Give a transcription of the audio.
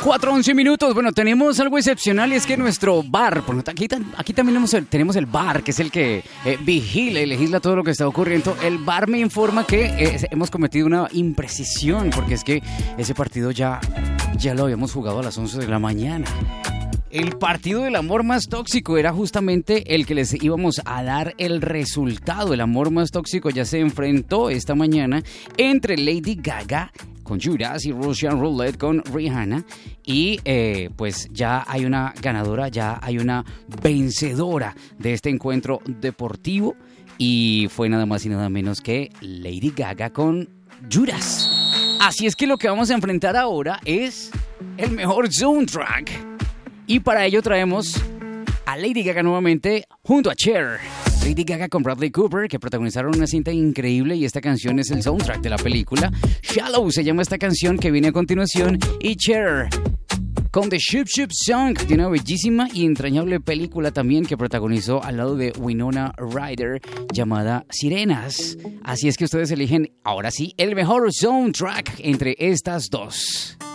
4:11 minutos. Bueno, tenemos algo excepcional y es que nuestro bar, bueno, aquí también tenemos el bar, que es el que vigila y legisla todo lo que está ocurriendo. El bar me informa que hemos cometido una imprecisión, porque es que ese partido ya lo habíamos jugado a las 11 de la mañana. El partido del amor más tóxico era justamente el que les íbamos a dar el resultado. El amor más tóxico ya se enfrentó esta mañana entre Lady Gaga con Judas y Russian Roulette con Rihanna. Y pues ya hay una ganadora, ya hay una vencedora de este encuentro deportivo. Y fue nada más y nada menos que Lady Gaga con Judas. Así es que lo que vamos a enfrentar ahora es el mejor soundtrack. Y para ello traemos a Lady Gaga nuevamente junto a Cher. Lady Gaga con Bradley Cooper, que protagonizaron una cinta increíble, y esta canción es el soundtrack de la película. Shallow se llama esta canción que viene a continuación, y Cher con The Shoop Shoop Song, de una bellísima y entrañable película también que protagonizó al lado de Winona Ryder, llamada Sirenas. Así es que ustedes eligen, ahora sí, el mejor soundtrack entre estas dos.